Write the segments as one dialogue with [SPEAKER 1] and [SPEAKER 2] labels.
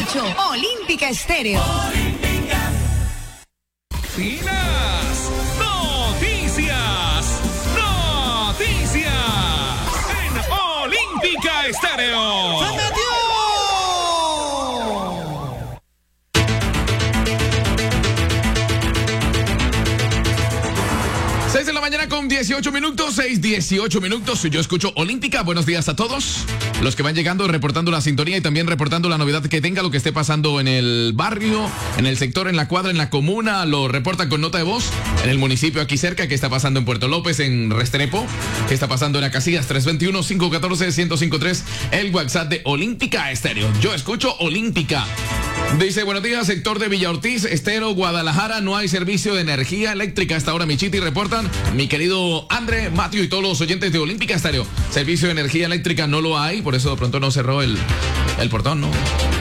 [SPEAKER 1] escucho Olímpica Estéreo.
[SPEAKER 2] Finas noticias en Olímpica Estéreo.
[SPEAKER 3] ¡Se metió!
[SPEAKER 2] 6 de la mañana con 18 minutos, 6:18 minutos. Yo escucho Olímpica. Buenos días a todos. Los que van llegando, reportando la sintonía y también reportando la novedad que tenga, lo que esté pasando en el barrio, en el sector, en la cuadra, en la comuna. Lo reportan con nota de voz. En el municipio aquí cerca, qué está pasando en Puerto López, en Restrepo, qué está pasando en Acacias, 321-514-1053, el WhatsApp de Olímpica Estéreo. Yo escucho Olímpica. Dice, buenos días, sector de Villa Ortiz, Estero, Guadalajara, no hay servicio de energía eléctrica hasta ahora, Michiti, reportan mi querido André, Mateo y todos los oyentes de Olímpica Estéreo. Servicio de energía eléctrica no lo hay, por eso de pronto no cerró el portón, ¿no?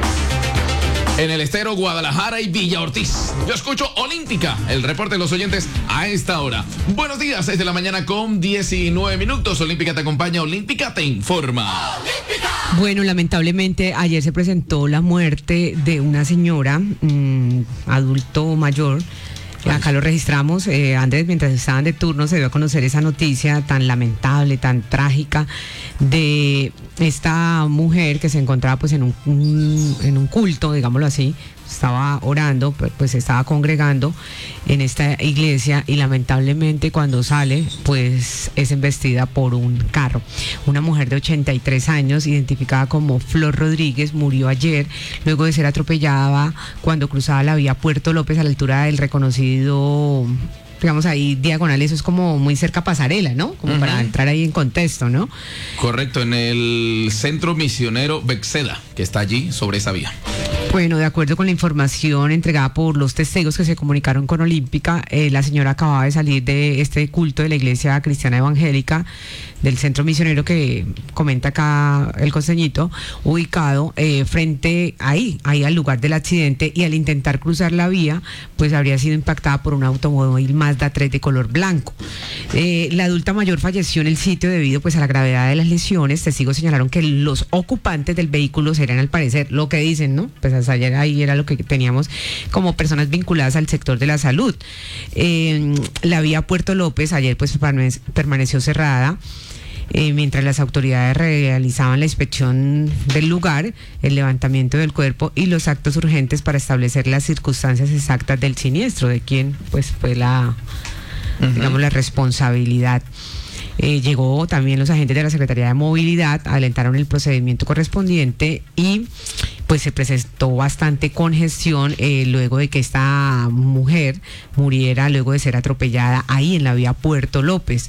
[SPEAKER 2] En el Estero, Guadalajara y Villa Ortiz. Yo escucho Olímpica, el reporte de los oyentes a esta hora. Buenos días, 6 de la mañana con 19 minutos. Olímpica te acompaña, Olímpica te informa. ¡Olímpica!
[SPEAKER 4] Bueno, lamentablemente ayer se presentó la muerte de una señora, adulto mayor. Acá lo registramos, Andrés, mientras estaban de turno se dio a conocer esa noticia tan lamentable, tan trágica de esta mujer que se encontraba pues en un culto, digámoslo así. Estaba orando, pues estaba congregando en esta iglesia y lamentablemente cuando sale pues es embestida por un carro. Una mujer de 83 años identificada como Flor Rodríguez murió ayer luego de ser atropellada cuando cruzaba la vía Puerto López a la altura del reconocido, digamos ahí diagonal, eso es como muy cerca a Pasarela, ¿no? Como para entrar ahí en contexto, ¿no?
[SPEAKER 2] Correcto, en el centro misionero Bexeda, que está allí sobre esa vía.
[SPEAKER 4] Bueno, de acuerdo con la información entregada por los testigos que se comunicaron con Olímpica, la señora acababa de salir de este culto de la Iglesia Cristiana Evangélica del Centro Misionero que comenta acá el costeñito, ubicado frente ahí al lugar del accidente, y al intentar cruzar la vía, pues habría sido impactada por un automóvil Mazda 3 de color blanco. La adulta mayor falleció en el sitio debido pues a la gravedad de las lesiones. Testigos señalaron que los ocupantes del vehículo serían al parecer lo que dicen, ¿no? Pues hasta ayer ahí era lo que teníamos como personas vinculadas al sector de la salud. La vía Puerto López ayer pues permaneció cerrada. Mientras las autoridades realizaban la inspección del lugar, el levantamiento del cuerpo y los actos urgentes para establecer las circunstancias exactas del siniestro, de quién pues fue digamos, la responsabilidad. Llegó también los agentes de la Secretaría de Movilidad, adelantaron el procedimiento correspondiente y pues se presentó bastante congestión luego de que esta mujer muriera luego de ser atropellada ahí en la vía Puerto López.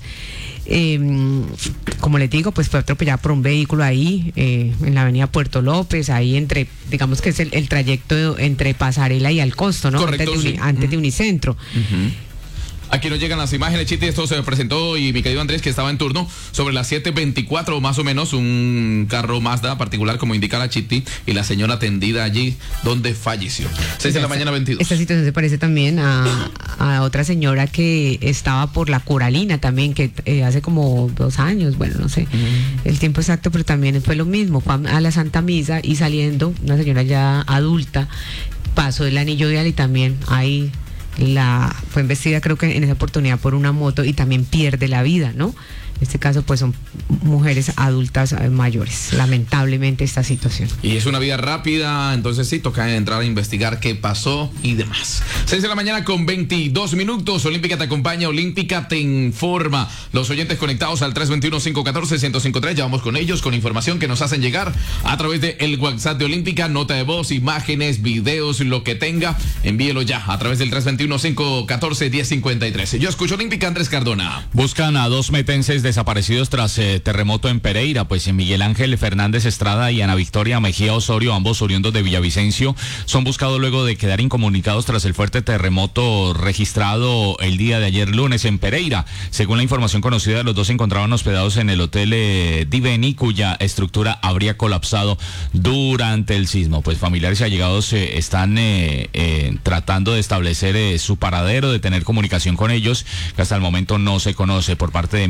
[SPEAKER 4] Como les digo, pues fue atropellada por un vehículo ahí en la avenida Puerto López, ahí entre, digamos que es el trayecto entre Pasarela y Alcosto, ¿no?
[SPEAKER 2] Correcto,
[SPEAKER 4] antes de Unicentro.
[SPEAKER 2] Aquí nos llegan las imágenes, Chiti, esto se presentó y mi querido Andrés, que estaba en turno, sobre las 7:24 más o menos, un carro Mazda particular, como indica la Chiti, y la señora atendida allí donde falleció. 6 de la mañana 22.
[SPEAKER 4] Esta situación se parece también a otra señora que estaba por la Coralina también, que hace como 2 años, bueno, no sé el tiempo exacto, pero también fue lo mismo, fue a la Santa Misa y saliendo, una señora ya adulta, pasó el anillo vial y también ahí fue embestida, creo que en esa oportunidad, por una moto y también pierde la vida, ¿no? En este caso pues son mujeres adultas mayores, lamentablemente esta situación.
[SPEAKER 2] Y es una vida rápida, entonces sí, toca entrar a investigar qué pasó y demás. 6 de la mañana con 22 minutos, Olímpica te acompaña, Olímpica te informa. Los oyentes conectados al 321-514-1053, ya vamos con ellos, con información que nos hacen llegar a través de el WhatsApp de Olímpica, nota de voz, imágenes, videos, lo que tenga, envíelo ya a través del 321-514-1053. Yo escucho Olímpica, Andrés Cardona.
[SPEAKER 5] Buscan a 2 metenses desaparecidos tras terremoto en Pereira, pues Miguel Ángel Fernández Estrada y Ana Victoria Mejía Osorio, ambos oriundos de Villavicencio, son buscados luego de quedar incomunicados tras el fuerte terremoto registrado el día de ayer lunes en Pereira. Según la información conocida, los dos se encontraban hospedados en el hotel Diveni, cuya estructura habría colapsado durante el sismo. Pues familiares y allegados están tratando de establecer su paradero, de tener comunicación con ellos, que hasta el momento no se conoce. Por parte de Miguel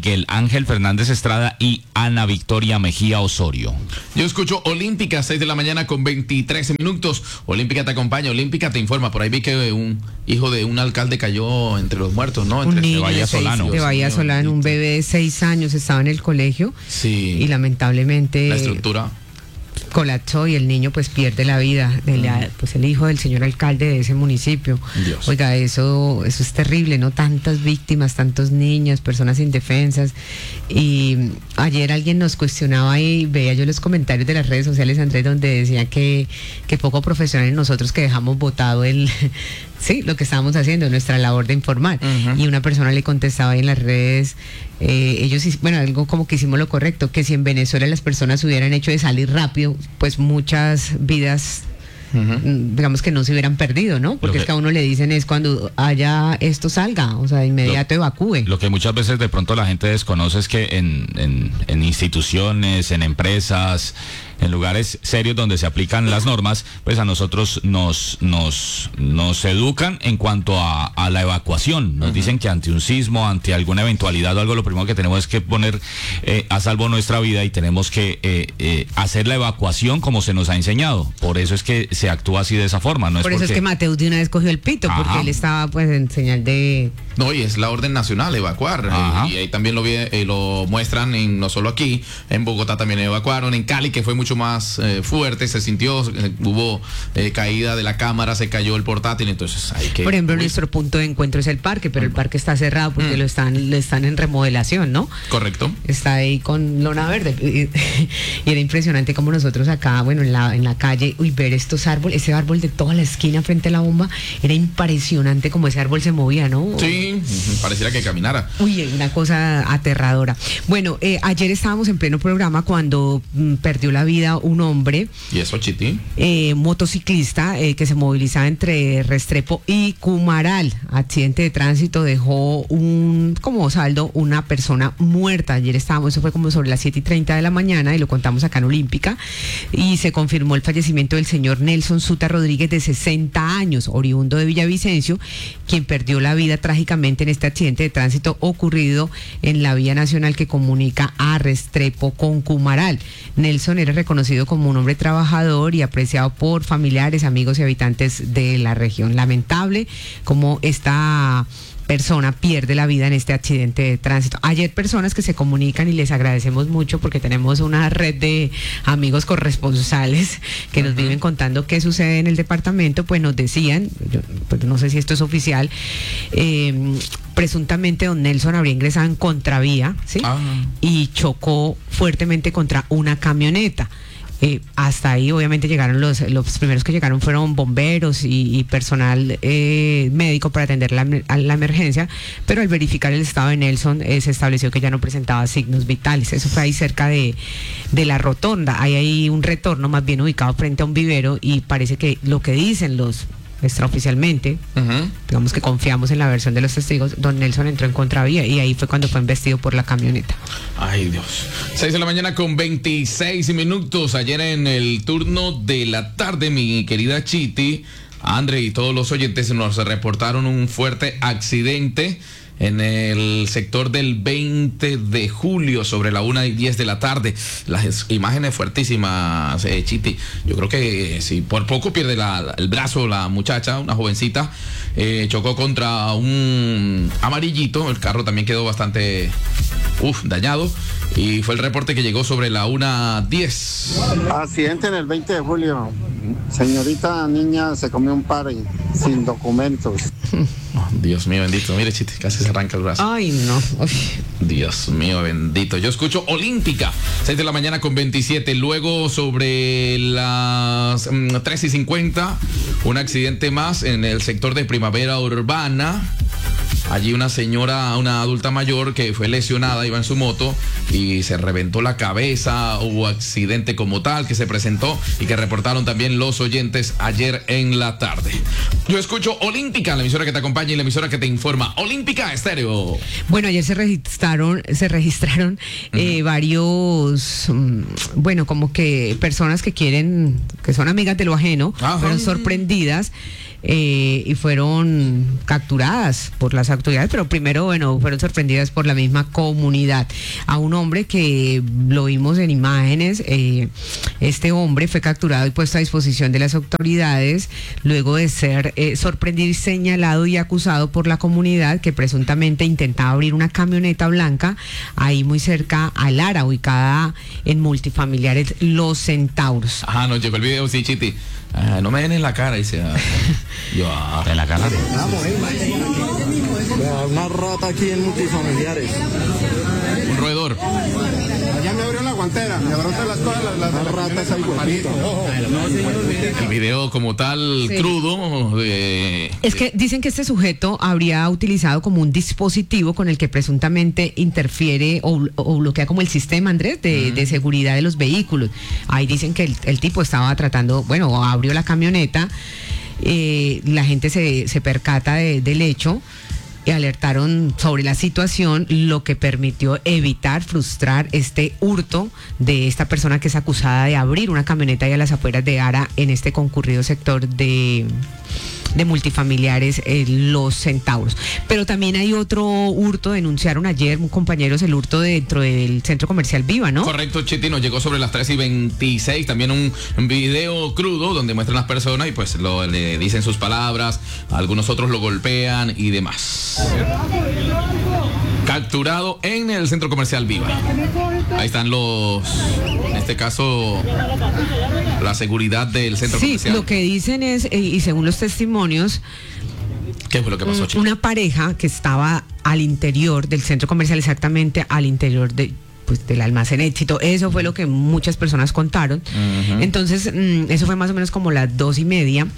[SPEAKER 5] Miguel Ángel Fernández Estrada y Ana Victoria Mejía Osorio.
[SPEAKER 2] Yo escucho Olímpica, 6 de la mañana con 23 minutos. Olímpica te acompaña, Olímpica te informa. Por ahí vi que un hijo de un alcalde cayó entre los muertos, ¿no? Entre
[SPEAKER 4] un niño
[SPEAKER 5] Bahía Solano.
[SPEAKER 4] De Bahía Solano, un bebé de 6 años estaba en el colegio.
[SPEAKER 2] Sí.
[SPEAKER 4] Y lamentablemente
[SPEAKER 2] La estructura
[SPEAKER 4] colapsó y el niño pues pierde la vida, pues el hijo del señor alcalde de ese municipio.
[SPEAKER 2] Dios.
[SPEAKER 4] Oiga, eso es terrible, ¿no? Tantas víctimas, tantos niños, personas indefensas. Y ayer alguien nos cuestionaba y veía yo los comentarios de las redes sociales, Andrés, donde decía que poco profesionales nosotros que dejamos botado sí, lo que estábamos haciendo, nuestra labor de informar. Y una persona le contestaba ahí en las redes, algo como que hicimos lo correcto, que si en Venezuela las personas hubieran hecho de salir rápido, pues muchas vidas, digamos que no se hubieran perdido, ¿no? Porque es que a uno le dicen es cuando haya esto salga, o sea, de inmediato evacúe.
[SPEAKER 5] Lo que muchas veces de pronto la gente desconoce es que en instituciones, en empresas, en lugares serios donde se aplican las normas, pues a nosotros nos educan en cuanto a la evacuación. Nos dicen que ante un sismo, ante alguna eventualidad o algo, lo primero que tenemos es que poner a salvo nuestra vida y tenemos que hacer la evacuación como se nos ha enseñado. Por eso es que se actúa así de esa forma. No
[SPEAKER 4] Por eso es que Mateus de una vez cogió el pito, porque él estaba pues en señal de...
[SPEAKER 2] No, y es la orden nacional, evacuar. Y ahí también lo muestran, no solo aquí, en Bogotá también evacuaron, en Cali, que fue mucho más fuerte, se sintió, hubo caída de la cámara, se cayó el portátil, entonces hay que...
[SPEAKER 4] Por ejemplo, nuestro punto de encuentro es el parque, pero el parque está cerrado porque lo están en remodelación, ¿no?
[SPEAKER 2] Correcto.
[SPEAKER 4] Está ahí con lona verde. Y era impresionante como nosotros acá, bueno, en la calle, ver estos árboles, ese árbol de toda la esquina frente a la bomba, era impresionante como ese árbol se movía, ¿no?
[SPEAKER 2] Sí, pareciera que caminara.
[SPEAKER 4] Uy, una cosa aterradora. Bueno, ayer estábamos en pleno programa cuando perdió la vida un hombre.
[SPEAKER 2] ¿Y eso, Chiti?
[SPEAKER 4] Motociclista que se movilizaba entre Restrepo y Cumaral. Accidente de tránsito dejó como saldo una persona muerta. Ayer eso fue como sobre las 7:30 de la mañana y lo contamos acá en Olímpica. Y se confirmó el fallecimiento del señor Nelson Suta Rodríguez, de 60 años, oriundo de Villavicencio, quien perdió la vida trágicamente en este accidente de tránsito ocurrido en la vía nacional que comunica a Restrepo con Cumaral. Nelson era reconocido como un hombre trabajador y apreciado por familiares, amigos y habitantes de la región. Lamentable como esta persona pierde la vida en este accidente de tránsito. Ayer personas que se comunican y les agradecemos mucho porque tenemos una red de amigos corresponsales que nos viven contando qué sucede en el departamento, pues nos decían, pues no sé si esto es oficial, presuntamente don Nelson habría ingresado en contravía, ¿sí? Y chocó fuertemente contra una camioneta. Hasta ahí obviamente llegaron los primeros que llegaron fueron bomberos y personal médico para atender la emergencia, pero al verificar el estado de Nelson se estableció que ya no presentaba signos vitales. Eso fue ahí cerca de la rotonda. Hay ahí un retorno más bien ubicado frente a un vivero y parece que lo que dicen los extraoficialmente, digamos que confiamos en la versión de los testigos, don Nelson entró en contravía y ahí fue cuando fue embestido por la camioneta.
[SPEAKER 2] Ay, Dios. 6 de la mañana con 26 minutos. Ayer en el turno de la tarde, mi querida Chiti, André y todos los oyentes nos reportaron un fuerte accidente en el sector del 20 de julio sobre la 1:10 de la tarde. Las imágenes fuertísimas, Chiti. Yo creo que si por poco pierde el brazo la muchacha, una jovencita, chocó contra un amarillito. El carro también quedó bastante dañado. Y fue el reporte que llegó sobre la 1:10.
[SPEAKER 3] Accidente en el 20 de julio. Señorita niña se comió un party sin documentos.
[SPEAKER 2] Oh, Dios mío bendito. Mire, Chiti, casi se arranca el brazo.
[SPEAKER 4] Ay, no. Uf.
[SPEAKER 2] Dios mío bendito. Yo escucho Olímpica, 6 de la mañana con 27. Luego sobre las 3:50, un accidente más en el sector de Primavera Urbana. Allí una señora, una adulta mayor que fue lesionada, iba en su moto y se reventó la cabeza. Hubo accidente como tal que se presentó y que reportaron también los oyentes ayer en la tarde. Yo escucho Olímpica, la emisora que te acompaña y la emisora que te informa. Olímpica Estéreo.
[SPEAKER 4] Bueno, ayer se registraron varios, como que personas que son amigas de lo ajeno, fueron sorprendidas y fueron capturadas por las autoridades, pero primero, fueron sorprendidas por la misma comunidad. A un hombre que lo vimos en imágenes, este hombre fue capturado y puesto a disposición de las autoridades luego de ser sorprendido y señalado y acusado por la comunidad que presuntamente intentaba abrir una camioneta blanca ahí muy cerca a Lara, ubicada en multifamiliares Los Centauros.
[SPEAKER 2] Ajá, nos llegó el video, sí, Chiti. No me den en la cara, dice. Yo,
[SPEAKER 5] en la cara.
[SPEAKER 6] Una rata aquí en multifamiliares.
[SPEAKER 2] Un roedor.
[SPEAKER 3] Ya me abrió la guantera, me abrió las cosas, las ratas ahí.
[SPEAKER 2] El video como tal,
[SPEAKER 4] Sí.
[SPEAKER 2] crudo.
[SPEAKER 4] Es que dicen que este sujeto habría utilizado como un dispositivo con el que presuntamente interfiere o bloquea como el sistema, Andrés, de seguridad de los vehículos. Ahí dicen que el tipo estaba tratando, abrió la camioneta, la gente se percata del hecho y alertaron sobre la situación, lo que permitió evitar, frustrar este hurto de esta persona que es acusada de abrir una camioneta y a las afueras de Ara en este concurrido sector de multifamiliares Los Centauros. Pero también hay otro hurto, denunciaron ayer compañeros el hurto dentro del centro comercial Viva, ¿no?
[SPEAKER 2] Correcto, Chiti, nos llegó sobre las 3:26, también un video crudo donde muestran las personas y pues le dicen sus palabras, algunos otros lo golpean y demás. Capturado en el centro comercial Viva. Ahí están en este caso, la seguridad del centro comercial.
[SPEAKER 4] Sí, lo que dicen es, y según los testimonios,
[SPEAKER 2] ¿qué fue lo que pasó, Chiti?
[SPEAKER 4] una pareja que estaba al interior del centro comercial, exactamente al interior del almacén Éxito. Eso fue lo que muchas personas contaron.
[SPEAKER 2] Uh-huh.
[SPEAKER 4] Entonces, eso fue más o menos como las 2:30.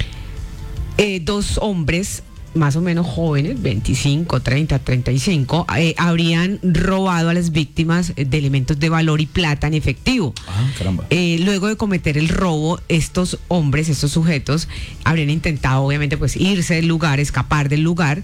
[SPEAKER 4] Dos hombres más o menos jóvenes, 25, 30, 35, habrían robado a las víctimas de elementos de valor y plata en efectivo.
[SPEAKER 2] Ah, caramba.
[SPEAKER 4] Luego de cometer el robo, estos hombres, estos sujetos, habrían intentado obviamente pues irse del lugar, escapar del lugar.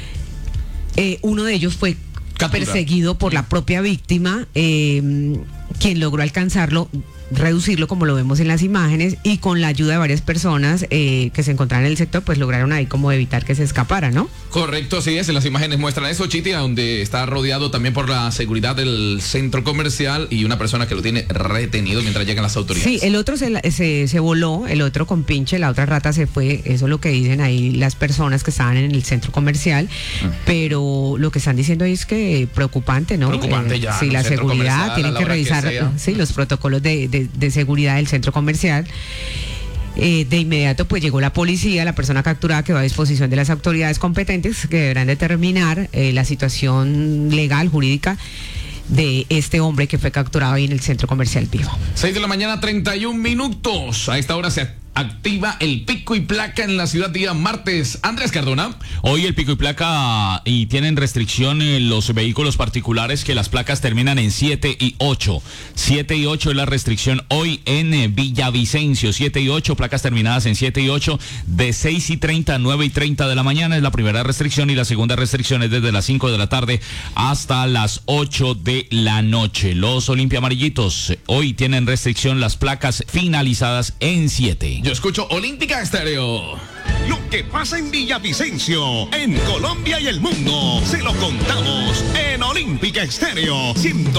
[SPEAKER 4] Uno de ellos fue perseguido por la propia víctima, quien logró alcanzarlo, reducirlo como lo vemos en las imágenes, y con la ayuda de varias personas que se encontraban en el sector, pues lograron ahí como evitar que se escapara, ¿no?
[SPEAKER 2] Correcto, así es, en las imágenes muestran eso, Chiti, donde está rodeado también por la seguridad del centro comercial y una persona que lo tiene retenido mientras llegan las autoridades.
[SPEAKER 4] Sí, el otro se voló, el otro con pinche, la otra rata se fue, eso es lo que dicen ahí las personas que estaban en el centro comercial, pero lo que están diciendo ahí es que preocupante, ¿no?
[SPEAKER 2] Preocupante ya.
[SPEAKER 4] Sí, la seguridad, tienen que revisar los protocolos de seguridad del centro comercial. De inmediato pues llegó la policía, la persona capturada quedó a disposición de las autoridades competentes que deberán determinar la situación legal, jurídica de este hombre que fue capturado ahí en el centro comercial Viva.
[SPEAKER 2] 6:31 a.m. A esta hora se activa el pico y placa en la ciudad día martes. Andrés Cardona.
[SPEAKER 5] Hoy el pico y placa y tienen restricción en los vehículos particulares que las placas terminan en 7 y 8. 7 y 8 es la restricción hoy en Villavicencio. 7 y 8, placas terminadas en 7 y 8, de 6:30 a 9:30 de la mañana es la primera restricción, y la segunda restricción es desde las 5 de la tarde hasta las 8 de la noche. Los Olimpia Amarillitos hoy tienen restricción las placas finalizadas en 7.
[SPEAKER 2] Yo escucho Olímpica Estéreo.
[SPEAKER 7] Lo que pasa en Villavicencio, en Colombia y el mundo, se lo contamos en Olímpica Estéreo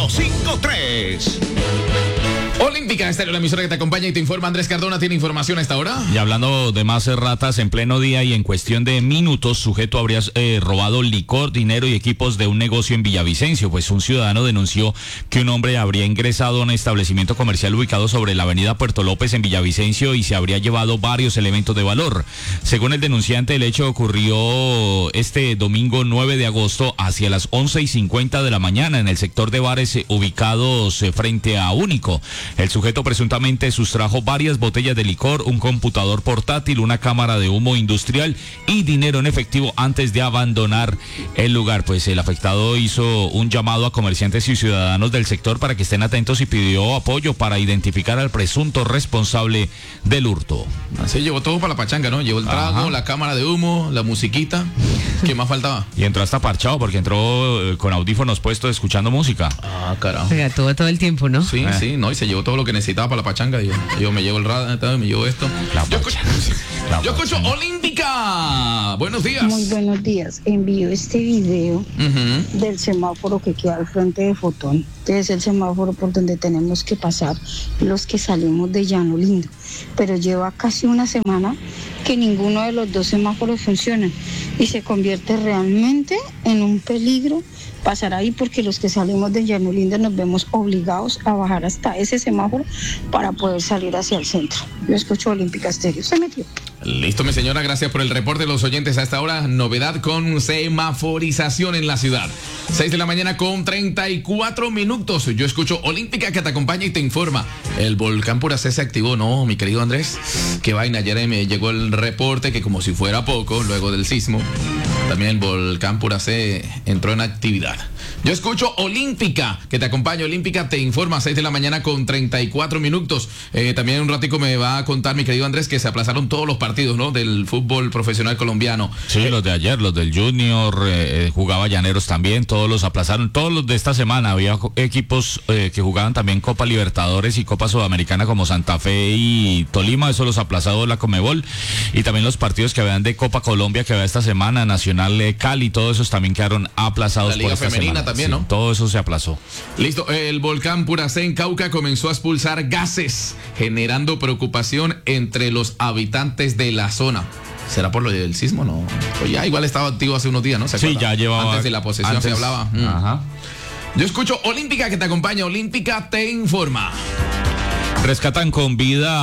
[SPEAKER 7] 105.3.
[SPEAKER 2] Olímpica Estéreo, la emisora que te acompaña y te informa. Andrés Cardona tiene información a esta hora.
[SPEAKER 5] Y hablando de más ratas, en pleno día y en cuestión de minutos, sujeto habría robado licor, dinero y equipos de un negocio en Villavicencio, pues un ciudadano denunció que un hombre habría ingresado a un establecimiento comercial ubicado sobre la avenida Puerto López en Villavicencio y se habría llevado varios elementos de valor. Según el denunciante, el hecho ocurrió este domingo 9 de agosto hacia las 11:50 de la mañana en el sector de bares ubicados frente a Único. El sujeto presuntamente sustrajo varias botellas de licor, un computador portátil, una cámara de humo industrial y dinero en efectivo antes de abandonar el lugar. Pues el afectado hizo un llamado a comerciantes y ciudadanos del sector para que estén atentos y pidió apoyo para identificar al presunto responsable del hurto.
[SPEAKER 2] Así llevó todo para la pachanga, ¿no? Llevó el trago,
[SPEAKER 5] Ajá,
[SPEAKER 2] la cámara de humo, la musiquita. ¿Qué más faltaba?
[SPEAKER 5] Y entró hasta parchado porque entró con audífonos puestos escuchando música.
[SPEAKER 2] Ah, carajo.
[SPEAKER 4] O sea, todo el tiempo, ¿no?
[SPEAKER 2] Sí, sí, no, y se llevó llegó todo lo que necesitaba para la pachanga. Yo me llevo el radar, me llevo esto. Yo escucho Olímpica. Buenos días.
[SPEAKER 8] Muy buenos días. Envío este video del semáforo que queda al frente de Fotón. Este es el semáforo por donde tenemos que pasar los que salimos de Llano Lindo. Pero lleva casi una semana que ninguno de los dos semáforos funciona y se convierte realmente en un peligro pasar ahí, porque los que salimos de Llano Lindo nos vemos obligados a bajar hasta ese semáforo para poder salir hacia el centro. Yo escucho Olímpica Estéreo. Se metió.
[SPEAKER 2] Listo, mi señora, gracias por el reporte de los oyentes a esta hora. Novedad con semaforización en la ciudad. 6 de la mañana con 34 minutos. Yo escucho Olímpica, que te acompaña y te informa. El volcán Puracé se activó, ¿no, mi querido Andrés? Qué vaina, ayer me llegó el reporte que como si fuera poco, luego del sismo, también el volcán Puracé entró en actividad. Yo escucho Olímpica, que te acompaña. Olímpica te informa, 6 de la mañana con 34 minutos. También un ratico me va a contar, mi querido Andrés, que se aplazaron todos los partidos, ¿no?, del fútbol profesional colombiano.
[SPEAKER 5] Sí, los de ayer, los del Junior, jugaba Llaneros también, todos los aplazaron. Todos los de esta semana, había equipos que jugaban también Copa Libertadores y Copa Sudamericana como Santa Fe y Tolima, eso los aplazado la Conmebol. Y también los partidos que habían de Copa Colombia que había esta semana, Nacional Cali, todos esos también quedaron aplazados.
[SPEAKER 2] La Liga
[SPEAKER 5] por esta
[SPEAKER 2] Femenina
[SPEAKER 5] semana
[SPEAKER 2] también,
[SPEAKER 5] sí,
[SPEAKER 2] ¿no?
[SPEAKER 5] Todo eso se aplazó.
[SPEAKER 2] Listo, el volcán Puracé en Cauca comenzó a expulsar gases, generando preocupación entre los habitantes de la zona. ¿Será por lo del sismo? No. Pues ya igual estaba activo hace unos días, ¿no? ¿Se acuerda?
[SPEAKER 5] Sí, ya llevaba.
[SPEAKER 2] Antes de la posesión se hablaba.
[SPEAKER 5] Ajá.
[SPEAKER 2] Yo escucho Olímpica, que te acompaña. Olímpica te informa.
[SPEAKER 5] Rescatan con vida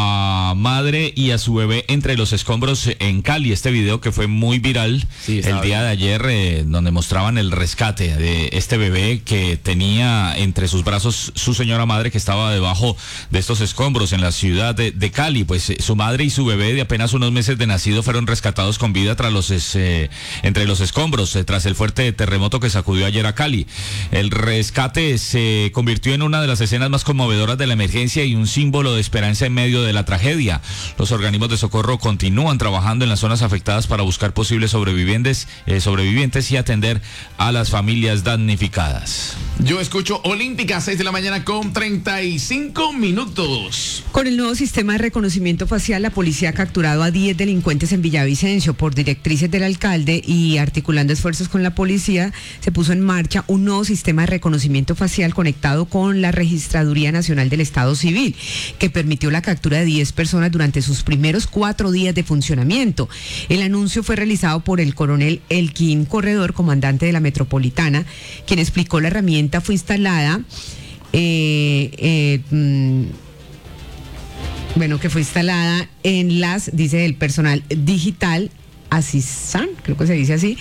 [SPEAKER 5] a madre y a su bebé entre los escombros en Cali. Este video que fue muy viral el día de ayer, donde mostraban el rescate de este bebé que tenía entre sus brazos su señora madre, que estaba debajo de estos escombros en la ciudad de Cali. Pues su madre y su bebé de apenas unos meses de nacido fueron rescatados con vida entre los escombros tras el fuerte terremoto que sacudió ayer a Cali. El rescate se convirtió en una de las escenas más conmovedoras de la emergencia y un símbolo de esperanza en medio de la tragedia. Los organismos de socorro continúan trabajando en las zonas afectadas para buscar posibles sobrevivientes y atender a las familias damnificadas.
[SPEAKER 2] Yo escucho Olímpica, 6 de la mañana con 35 minutos.
[SPEAKER 4] Con el nuevo sistema de reconocimiento facial, la policía ha capturado a 10 delincuentes en Villavicencio. Por directrices del alcalde y articulando esfuerzos con la policía, se puso en marcha un nuevo sistema de reconocimiento facial conectado con la Registraduría Nacional del Estado Civil, que permitió la captura de 10 personas durante sus primeros 4 días de funcionamiento. El anuncio fue realizado por el coronel Elkin Corredor, comandante de la Metropolitana, quien explicó la herramienta fue instalada en dice el personal digital Asisan, creo que se dice así,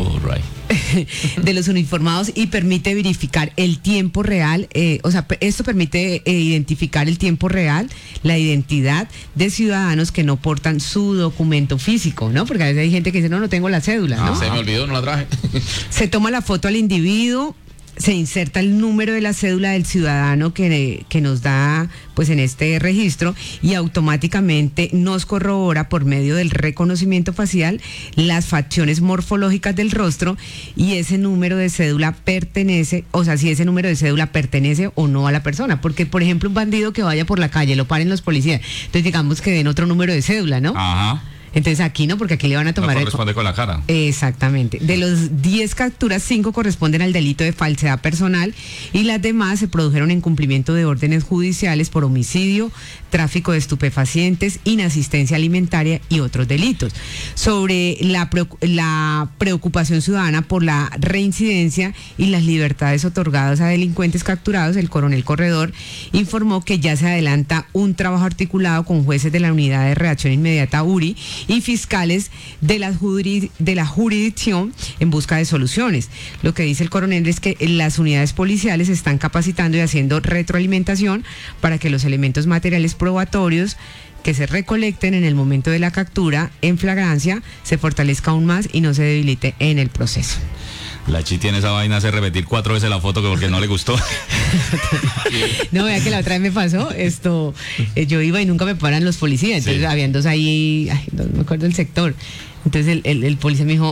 [SPEAKER 4] de los uniformados, y permite verificar el tiempo real, esto permite identificar el tiempo real, la identidad de ciudadanos que no portan su documento físico, ¿no? Porque a veces hay gente que dice, no tengo la cédula, ¿no?
[SPEAKER 2] Se me olvidó, no la traje.
[SPEAKER 4] Se toma la foto al individuo, se inserta el número de la cédula del ciudadano que nos da pues en este registro, y automáticamente nos corrobora por medio del reconocimiento facial las facciones morfológicas del rostro, y ese número de cédula pertenece, si ese número de cédula pertenece o no a la persona. Porque, por ejemplo, un bandido que vaya por la calle, lo paren los policías, entonces digamos que den otro número de cédula, ¿no? Ajá. Entonces aquí no, porque aquí le van a tomar...
[SPEAKER 5] No corresponde con la cara.
[SPEAKER 4] Exactamente. De los 10 capturas, 5 corresponden al delito de falsedad personal y las demás se produjeron en cumplimiento de órdenes judiciales por homicidio, tráfico de estupefacientes, inasistencia alimentaria y otros delitos. Sobre la preocupación ciudadana por la reincidencia y las libertades otorgadas a delincuentes capturados, el coronel Corredor informó que ya se adelanta un trabajo articulado con jueces de la Unidad de Reacción Inmediata URI y fiscales de la jurisdicción en busca de soluciones. Lo que dice el coronel es que las unidades policiales se están capacitando y haciendo retroalimentación para que los elementos materiales probatorios que se recolecten en el momento de la captura en flagrancia se fortalezca aún más y no se debilite en el proceso.
[SPEAKER 5] La Chi tiene esa vaina, hace repetir 4 veces la foto porque no le gustó.
[SPEAKER 4] No, vea que la otra vez me pasó yo iba y nunca me paran los policías, entonces habían dos ahí, no me acuerdo el sector, entonces el policía me dijo,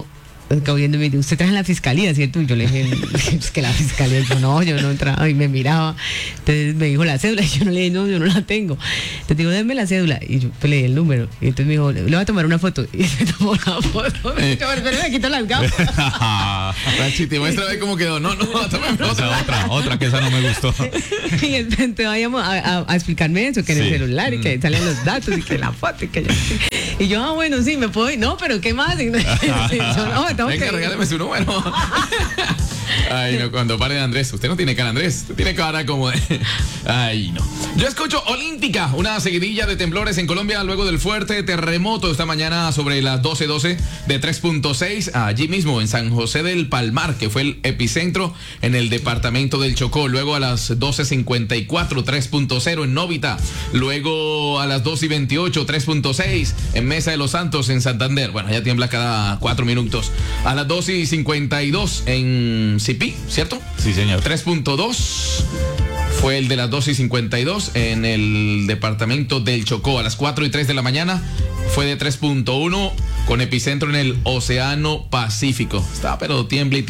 [SPEAKER 4] Viendo, me dice, usted trabaja en la fiscalía, ¿cierto? Y yo le dije, es que la fiscalía, yo no entraba, y me miraba. Entonces me dijo la cédula, y yo no le dije, no, yo no la tengo. Entonces digo, déme la cédula, y yo pues, le di el número, y entonces me dijo, le voy a tomar una foto, y me tomó una foto, pero me quito las gafas.
[SPEAKER 2] Ranchiti, muestra a ver cómo quedó. No, tome
[SPEAKER 5] otra que esa no me gustó.
[SPEAKER 4] Y entonces vayamos a explicarme eso, que en el celular, y que salen los datos, y que la foto, y que yo... Y yo, bueno, sí, me puedo ir. No, pero ¿qué más? Y yo, no, tengo
[SPEAKER 2] venga,
[SPEAKER 4] que...
[SPEAKER 2] regáleme su número. Ay, no, cuando pare de Andrés. Usted no tiene cara, Andrés. Usted tiene cara como de... Ay, no. Yo escucho Olímpica, una seguidilla de temblores en Colombia luego del fuerte terremoto esta mañana sobre las 12:12 de 3.6 allí mismo en San José del Palmar, que fue el epicentro en el departamento del Chocó. Luego a las 12:54, 3.0 en Novita. Luego a las 2:28, 3.6 en Mesa de los Santos en Santander. Bueno, ya tiembla cada 4 minutos. A las 2:52 en Cipí, ¿cierto?
[SPEAKER 5] Sí, señor.
[SPEAKER 2] 3.2 fue el de las 2:52 en el departamento del Chocó. A las 4:03 de la mañana fue de 3.1 con epicentro en el Océano Pacífico. Está, pero tiemble.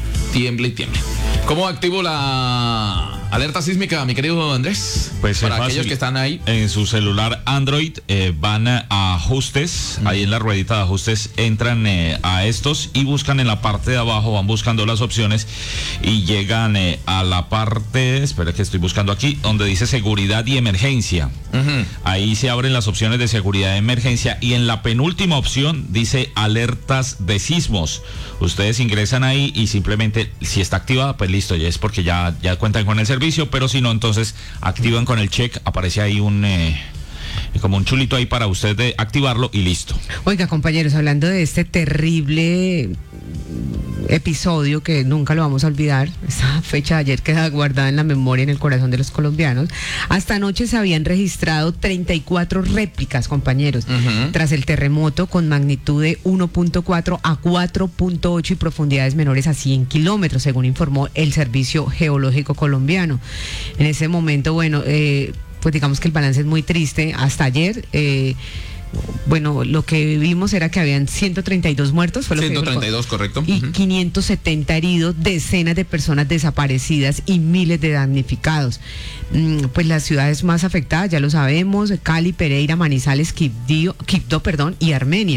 [SPEAKER 2] ¿Cómo activo la alerta sísmica, mi querido Andrés?
[SPEAKER 5] Pues
[SPEAKER 2] para
[SPEAKER 5] fácil.
[SPEAKER 2] Aquellos que están ahí.
[SPEAKER 5] En su celular Android van a ajustes, ahí en la ruedita de ajustes entran a estos y buscan en la parte de abajo, van buscando las opciones y llegan a la parte, espera que estoy buscando aquí, donde dice seguridad y emergencia. Ahí se abren las opciones de seguridad y emergencia y en la penúltima opción dice alertas de sismos. Ustedes ingresan ahí y simplemente si está activada, pues listo, ya es porque ya cuentan con el servicio, pero si no, entonces activan con el check, aparece ahí como un chulito ahí para usted de activarlo y listo.
[SPEAKER 4] Oiga, compañeros, hablando de este terrible episodio que nunca lo vamos a olvidar, esa fecha de ayer queda guardada en la memoria, en el corazón de los colombianos. Hasta anoche se habían registrado 34 réplicas, compañeros, tras el terremoto con magnitud de 1.4 a 4.8 y profundidades menores a 100 kilómetros, según informó el Servicio Geológico Colombiano. En ese momento, bueno, pues digamos que el balance es muy triste. Hasta ayer, bueno, lo que vimos era que habían 132 muertos, fue lo
[SPEAKER 2] 132, correcto.
[SPEAKER 4] Y 570 heridos, decenas de personas desaparecidas y miles de damnificados. Pues las ciudades más afectadas, ya lo sabemos, Cali, Pereira, Manizales, Quibdó, y Armenia.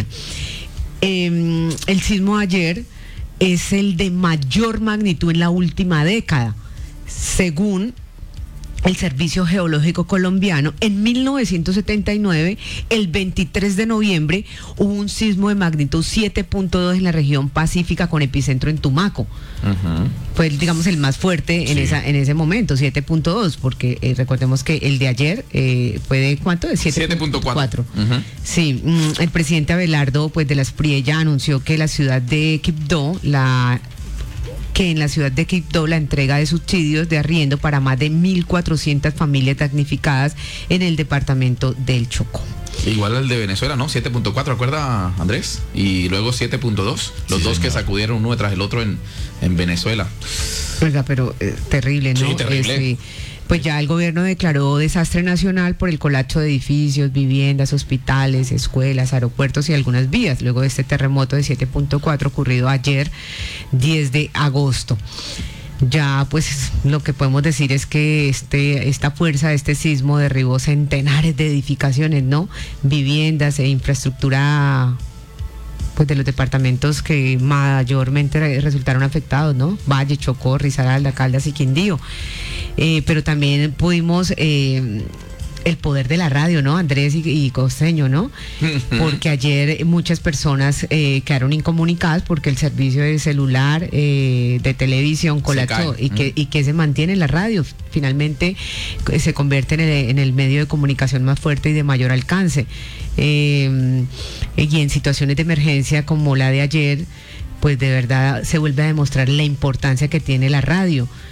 [SPEAKER 4] El sismo de ayer es el de mayor magnitud en la última década, según el Servicio Geológico Colombiano. En 1979, el 23 de noviembre, hubo un sismo de magnitud 7.2 en la región pacífica con epicentro en Tumaco. Fue, digamos, el más fuerte en ese momento, 7.2, porque recordemos que el de ayer fue de ¿cuánto? De 7.4. Sí, el presidente Abelardo, pues, de la Espriella anunció que la ciudad de Quibdó, en la ciudad de Quibdó, la entrega de subsidios de arriendo para más de 1.400 familias damnificadas en el departamento del Chocó.
[SPEAKER 2] Igual al de Venezuela, ¿no? 7.4, ¿acuerda, Andrés? Y luego 7.2, los dos que sacudieron uno detrás del otro en Venezuela.
[SPEAKER 4] Oiga, pero terrible, ¿no?
[SPEAKER 2] Sí, terrible.
[SPEAKER 4] Pues ya el gobierno declaró desastre nacional por el colapso de edificios, viviendas, hospitales, escuelas, aeropuertos y algunas vías, luego de este terremoto de 7.4 ocurrido ayer, 10 de agosto. Ya pues lo que podemos decir es que esta fuerza de este sismo derribó centenares de edificaciones, ¿no? Viviendas e infraestructura, pues de los departamentos que mayormente resultaron afectados, ¿no? Valle, Chocó, Risaralda, Caldas y Quindío. Pero también pudimos el poder de la radio, ¿no? Andrés y Costeño, ¿no? Porque ayer muchas personas quedaron incomunicadas porque el servicio de celular, de televisión colapsó y que se mantiene en la radio. Finalmente se convierte en el medio de comunicación más fuerte y de mayor alcance. Y en situaciones de emergencia como la de ayer, pues de verdad se vuelve a demostrar la importancia que tiene la radio.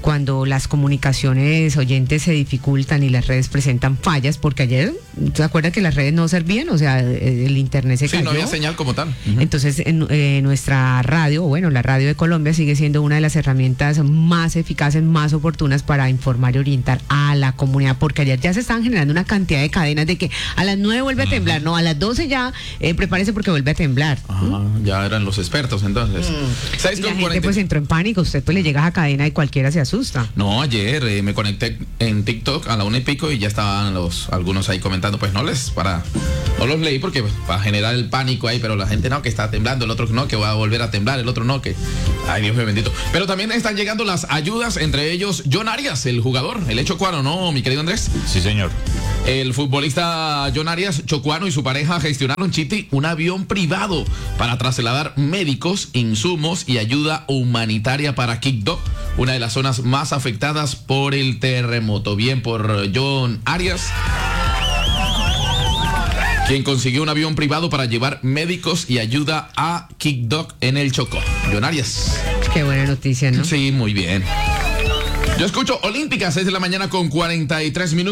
[SPEAKER 4] cuando las comunicaciones oyentes se dificultan y las redes presentan fallas, porque ayer, ¿se acuerda que las redes no servían? O sea, el internet se cayó.
[SPEAKER 2] Sí, no había señal como tal.
[SPEAKER 4] Entonces, nuestra radio, bueno, la radio de Colombia sigue siendo una de las herramientas más eficaces, más oportunas para informar y orientar a la comunidad, porque ayer ya se estaban generando una cantidad de cadenas de que a las 9 vuelve a temblar, no, a las 12 ya prepárese porque vuelve a temblar.
[SPEAKER 2] Ajá, ya eran los expertos entonces.
[SPEAKER 4] Y la gente pues entró en pánico, usted pues le llega a cadena y cualquiera se asusta.
[SPEAKER 2] No, ayer me conecté en TikTok a la 1:00 y ya estaban algunos ahí comentando, pues no los leí porque pues, para generar el pánico ahí, pero la gente no, que está temblando, el otro no, que va a volver a temblar, el otro no, que, ay Dios mío bendito. Pero también están llegando las ayudas, entre ellos John Arias, el jugador, el chocuano, ¿no, mi querido Andrés?
[SPEAKER 5] Sí, señor.
[SPEAKER 2] El futbolista John Arias chocuano y su pareja gestionaron, Chiti, un avión privado para trasladar médicos, insumos y ayuda humanitaria para Quibdó, una de las zonas más afectadas por el terremoto. Bien por John Arias, quien consiguió un avión privado para llevar médicos y ayuda a Quibdó en el Chocó. John Arias.
[SPEAKER 4] Qué buena noticia, ¿no?
[SPEAKER 2] Sí, muy bien. Yo escucho Olímpica, 6 de la mañana con 43 minutos.